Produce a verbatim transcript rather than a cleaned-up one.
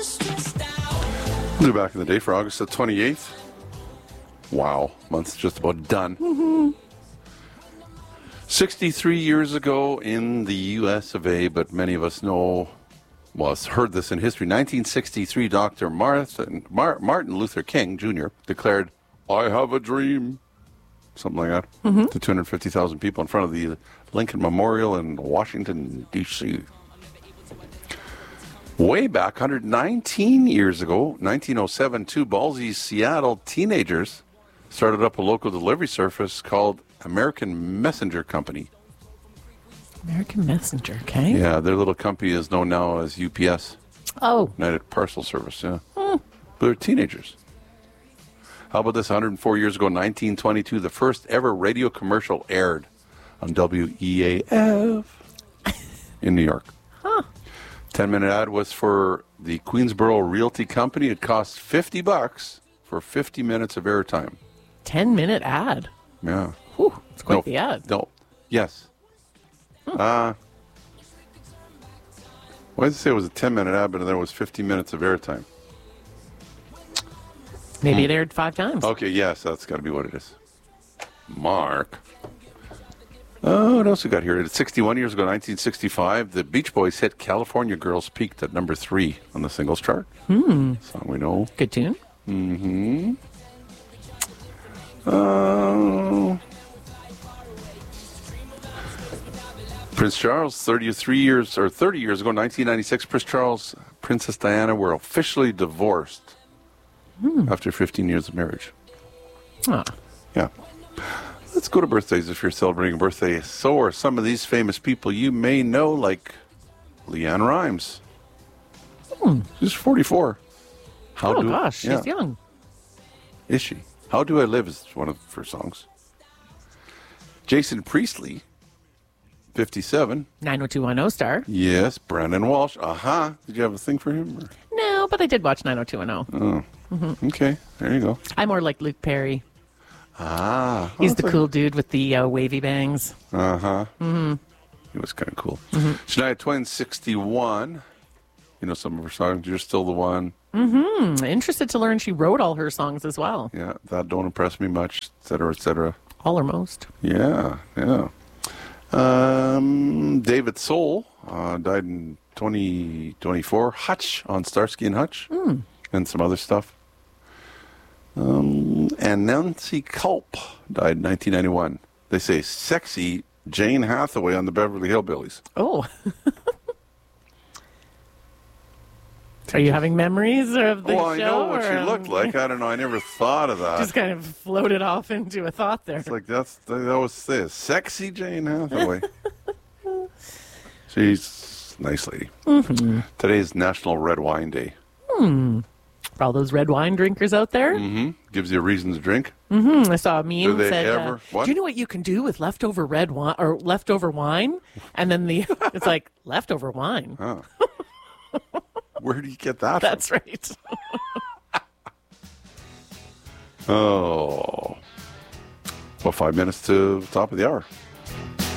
We'll be back in the day for August the twenty-eighth. Wow, month's just about done. Mm-hmm. sixty-three years ago in the U S of A, but many of us know, well, heard this in history. nineteen sixty-three, Doctor Martin, Mar- Martin Luther King Junior declared, "I have a dream." Something like that. Mm-hmm. To two hundred fifty thousand people in front of the Lincoln Memorial in Washington, D C Way back, one hundred nineteen years ago, nineteen oh seven, two ballsy Seattle teenagers started up a local delivery service called American Messenger Company. American Messenger, okay. Yeah, their little company is known now as U P S. Oh. United Parcel Service, yeah. Hmm. But they're teenagers. How about this? one hundred four years ago, nineteen twenty-two, the first ever radio commercial aired on W E A F in New York. Huh. ten-minute ad was for the Queensboro Realty Company. It cost fifty bucks for fifty minutes of airtime. ten-minute ad? Yeah. Whew, it's quite no, the ad. No. Yes. Hmm. Uh, why did it say it was a ten-minute ad, but there was fifty minutes of airtime? Maybe it aired five times. Okay, yes, that's got to be what it is. Mark. Oh, what else we got here? sixty-one years ago, nineteen sixty-five, the Beach Boys hit California Girls peaked at number three on the singles chart. Hmm. Song we know. Good tune. Mm-hmm. Uh, Prince Charles, thirty-three years, or thirty years ago, nineteen ninety-six, Prince Charles, Princess Diana were officially divorced. Hmm. After fifteen years of marriage. Ah. Yeah. Let's go to birthdays if you're celebrating a birthday. So are some of these famous people you may know, like Leanne Rimes. Hmm. She's forty-four. How oh, do, gosh, she's yeah. young. Is she? How Do I Live is one of her songs. Jason Priestley, fifty-seven. nine oh two one oh star. Yes. Brandon Walsh. Uh-huh. Did you have a thing for him? Or? No, but I did watch nine oh two one oh. Oh. Mm-hmm. Okay. There you go. I'm more like Luke Perry. Ah. He's the cool dude with the uh, wavy bangs. Uh-huh. Mm-hmm. He was kind of cool. Mm-hmm. Shania Twain, sixty-one. You know some of her songs. You're Still the One. Mm-hmm. Interested to learn she wrote all her songs as well. Yeah, That Don't Impress Me Much, et cetera, et cetera. All or most. Yeah, yeah. Um, David Soul uh, died in twenty twenty-four. Hutch on Starsky and Hutch. Mm. And some other stuff. Um, and Nancy Culp died in nineteen ninety-one. They say sexy Jane Hathaway on the Beverly Hillbillies. Oh. Are you having memories of the well, I show? know what or, she um, looked like. I don't know. I never thought of that. Just kind of floated off into a thought there. It's like that's that was this sexy Jane Hathaway. She's a nice lady. Mm-hmm. Today's National Red Wine Day. Hmm. For all those red wine drinkers out there. Mm-hmm. Gives you a reason to drink. Mm-hmm. I saw a meme Do they said, ever? uh, What? "Do you know what you can do with leftover red wine or leftover wine?" And then the it's like leftover wine. Huh. Where do you get that That's from? right. Oh. Well, five minutes to the top of the hour.